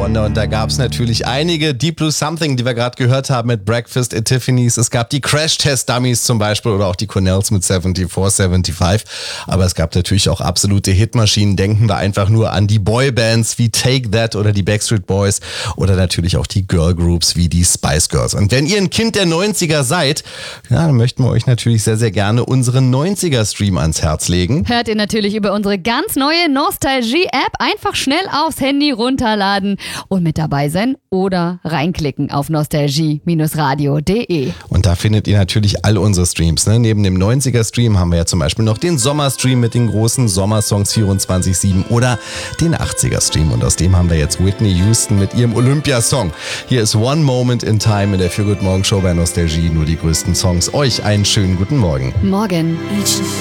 Wonder. Und da gab es natürlich einige. Deep Blue Something, die wir gerade gehört haben mit Breakfast at Tiffany's. Es gab die Crash Test Dummies zum Beispiel oder auch die Cornells mit 74, 75. Aber es gab natürlich auch absolute Hitmaschinen. Denken wir einfach nur an die Boybands wie Take That oder die Backstreet Boys oder natürlich auch die Girlgroups wie die Spice Girls. Und wenn ihr ein Kind der 90er seid, ja, dann möchten wir euch natürlich sehr, sehr gerne unseren 90er-Stream ans Herz legen. Hört ihr natürlich über unsere ganz neue Nostalgie-App. Einfach schnell aufs Handy runterladen und mit dabei sein oder reinklicken auf nostalgie-radio.de. Und da findet ihr natürlich all unsere Streams. Ne? Neben dem 90er-Stream haben wir ja zum Beispiel noch den Sommerstream mit den großen Sommersongs 24/7 oder den 80er-Stream. Und aus dem haben wir jetzt Whitney Houston mit ihrem Olympia-Song. Hier ist One Moment in Time in der Feel Good Morgen Show bei Nostalgie. Nur die größten Songs. Euch einen schönen guten Morgen. Morgen.